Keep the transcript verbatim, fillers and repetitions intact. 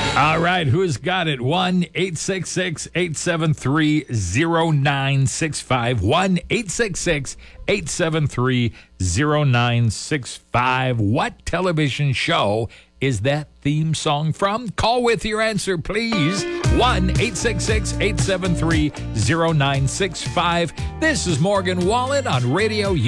All right, who's got it? one eight six six, eight seven three, zero nine six five. one eight six six, eight seven three, zero nine six five. What television show is that theme song from? Call with your answer, please. one eight six six, eight seven three, zero nine six five. This is Morgan Wallen on Radio